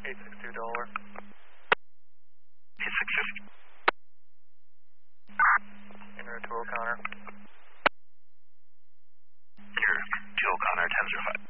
862 Delaware. 8650. En route to O'Connor. En route to O'Connor, 1005.